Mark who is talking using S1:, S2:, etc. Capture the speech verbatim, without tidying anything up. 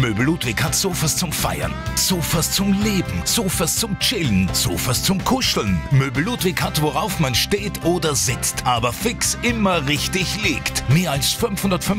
S1: Möbel Ludwig hat Sofas zum Feiern, Sofas zum Leben, Sofas zum Chillen, Sofas zum Kuscheln. Möbel Ludwig hat, worauf man steht oder sitzt, aber fix immer richtig liegt. Mehr als fünfhundertfünfzig